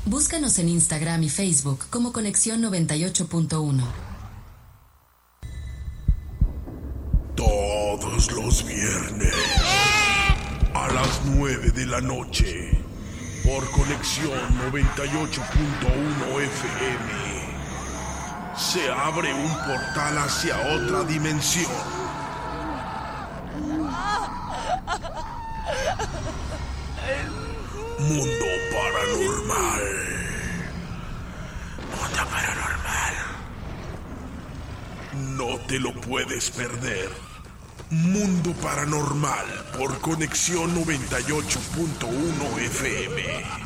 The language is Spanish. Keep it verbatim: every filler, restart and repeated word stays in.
Búscanos en Instagram y Facebook como Conexión noventa y ocho punto uno. Todos los viernes a las nueve de la noche por Conexión noventa y ocho punto uno F M se abre un portal hacia otra dimensión. Mundo Paranormal. Mundo Paranormal. No te lo puedes perder. Mundo Paranormal por Conexión noventa y ocho punto uno F M.